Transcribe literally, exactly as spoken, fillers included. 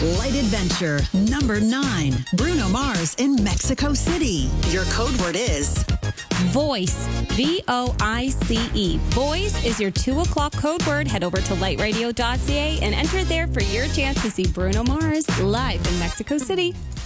Light Adventure, number nine. Bruno Mars in Mexico City. Your code word is Voice. V O I C E. Voice is your two o'clock code word. Head over to light radio dot c a and enter there for your chance to see Bruno Mars live in Mexico City.